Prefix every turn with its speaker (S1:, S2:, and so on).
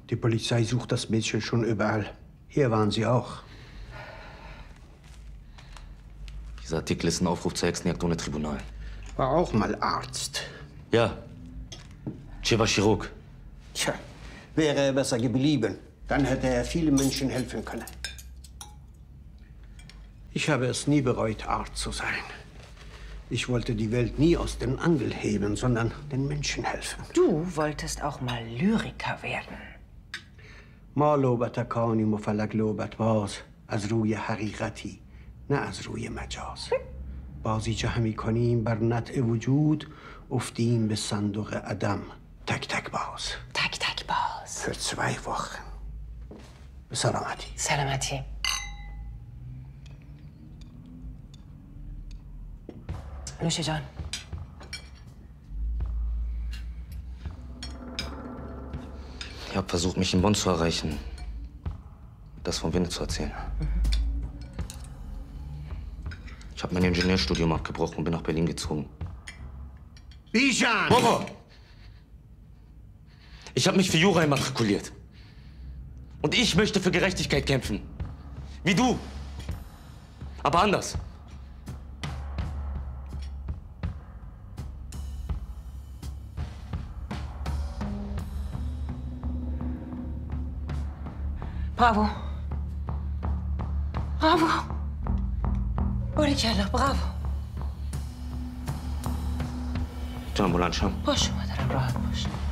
S1: Die Polizei sucht das Mädchen schon überall. Hier waren sie auch.
S2: Dieser Artikel ist ein Aufruf zur Hexenjagd ohne Tribunal.
S1: War auch mal Arzt.
S2: Ja. Che war Chirurg.
S1: Tja, wäre er besser geblieben. Dann hätte er vielen Menschen helfen können. Ich habe es nie bereut, Arzt zu sein. Ich wollte die Welt nie aus dem Angel heben, sondern den Menschen helfen.
S3: Du wolltest auch mal Lyriker werden.
S1: ما لعبت کانی مفلک لعبت باز از روی حقیقتی نه از روی مجاز بازی که همی کنیم بر نطع وجود افتیم به صندوق عدم تک تک باز
S3: تک تک باز.
S1: für 2 Wochen. به سلامتی.
S3: سلامتی. نوش جان.
S2: Ich habe versucht, mich in Bonn zu erreichen. Das von Winne zu erzählen. Ich habe mein Ingenieurstudium abgebrochen und bin nach Berlin gezogen.
S1: Bijan!
S2: Bobo! Ich habe mich für Jura immatrikuliert. Und ich möchte für Gerechtigkeit kämpfen. Wie du. Aber anders.
S3: Bravo. Bravo. باریکلا برافو.
S2: جان بلند شم.
S3: باش مادرم راحت باش.